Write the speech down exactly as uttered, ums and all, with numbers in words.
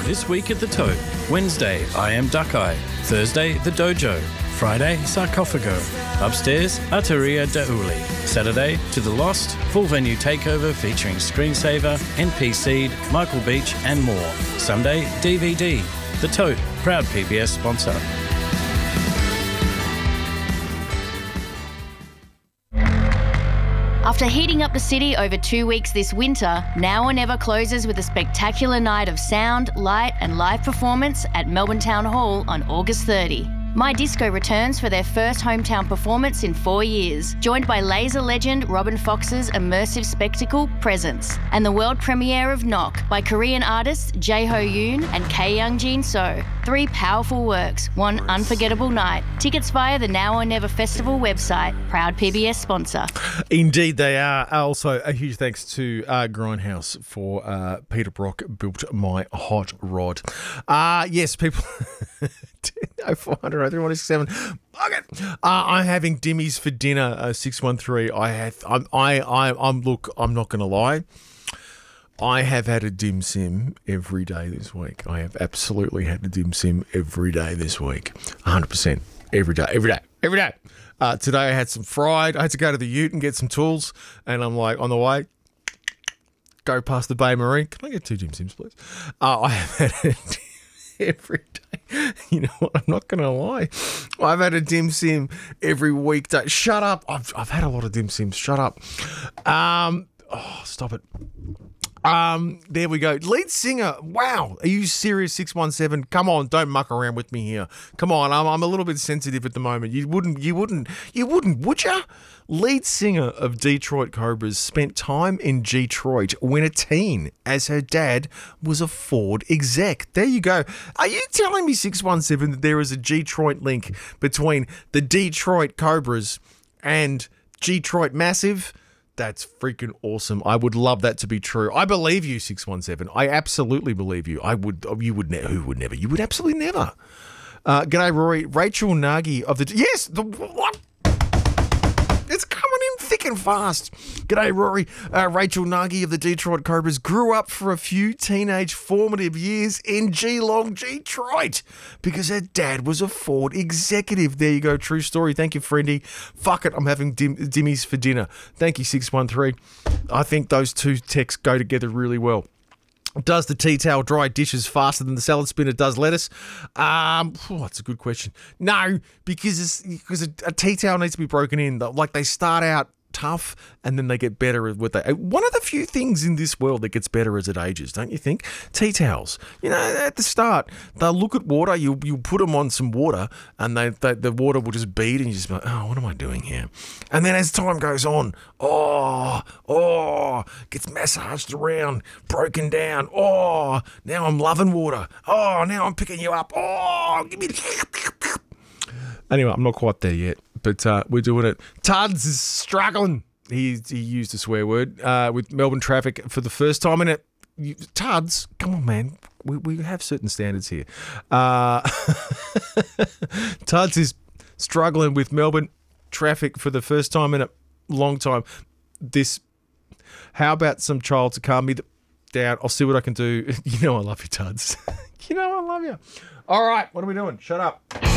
This Week at the Tote. Wednesday, I Am Duckeye. Thursday, The Dojo. Friday, Sarcophago. Upstairs, Arteria de Uli. Saturday, To the Lost. Full venue takeover featuring Screensaver, N P Seed, Michael Beach and more. Sunday, D V D. The Tote, proud P B S sponsor. After heating up the city over two weeks this winter, Now or Never closes with a spectacular night of sound, light and live performance at Melbourne Town Hall on August thirtieth. My Disco returns for their first hometown performance in four years, joined by laser legend Robin Fox's immersive spectacle Presence, and the world premiere of Knock by Korean artists Jae-ho Yoon and K Young Jin So. Three powerful works, one unforgettable night. Tickets via the Now or Never Festival website, proud P B S sponsor. Indeed they are. Also, a huge thanks to uh, Grindhouse for uh, Peter Brock built my hot rod. Uh, yes, people... oh four hundred oh three one six seven. Okay. Uh, I'm having dimmies for dinner. Uh, six one three. I have. I'm. I. I. I'm. Look. I'm not going to lie. I have had a dim sim every day this week. I have absolutely had a dim sim every day this week. one hundred percent every day. Every day. Every day. Uh, today I had some fried. I had to go to the Ute and get some tools, and I'm like on the way. Go past the Bay Marine. Can I get two dim sims, please? Uh, I have had a every day. You know what? I'm not going to lie. I've had a dim sim every weekday. Shut up. I've, I've had a lot of dim sims. Shut up. Um. Oh, stop it. Um. There we go. Lead singer. Wow. Are you serious? six one seven. Come on. Don't muck around with me here. Come on. I'm, I'm a little bit sensitive at the moment. You wouldn't, you wouldn't, you wouldn't, would you? Lead singer of Detroit Cobras spent time in Detroit when a teen, as her dad was a Ford exec. There you go. Are you telling me, six one seven, that there is a Detroit link between the Detroit Cobras and Detroit Massive? That's freaking awesome. I would love that to be true. I believe you, six one seven. I absolutely believe you. I would, you would never, who would never? You would absolutely never. Uh, g'day, Rory. Rachel Nagy of the, yes, the, what? It's coming in thick and fast. G'day, Rory. Uh, Rachel Nagy of the Detroit Cobras grew up for a few teenage formative years in Geelong, Detroit, because her dad was a Ford executive. There you go. True story. Thank you, friendy. Fuck it. I'm having dim- dimmies for dinner. Thank you, six one three. I think those two texts go together really well. Does the tea towel dry dishes faster than the salad spinner does lettuce? Um, oh, that's a good question. No, because it's, because a, a tea towel needs to be broken in. Like, they start out tough and then they get better with they. One of the few things in this world that gets better as it ages, don't you think? Tea towels. You know, at the start, they'll look at water. You you put them on some water, and they, they the water will just bead, and you just be like, oh, what am I doing here? And then as time goes on, oh, oh, gets massaged around, broken down. Oh, now I'm loving water. Oh, now I'm picking you up. Oh, give me. Anyway, I'm not quite there yet, but uh, we're doing it. Tuds is struggling. He he used a swear word uh, with Melbourne traffic for the first time in it. You, Tuds, come on, man. We we have certain standards here. Uh, Tuds is struggling with Melbourne traffic for the first time in a long time. This. How about some child to calm me down? I'll see what I can do. You know I love you, Tuds. You know I love you. All right, what are we doing? Shut up.